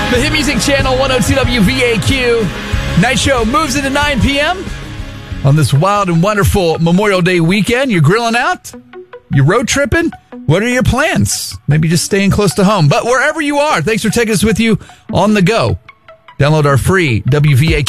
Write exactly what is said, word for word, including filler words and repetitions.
The Hit Music Channel, one oh two W V A Q. Night show moves into nine p.m. on this wild and wonderful Memorial Day weekend. You're grilling out? You're road tripping? What are your plans? Maybe just staying close to home. But wherever you are, thanks for taking us with you on the go. Download our free W V A Q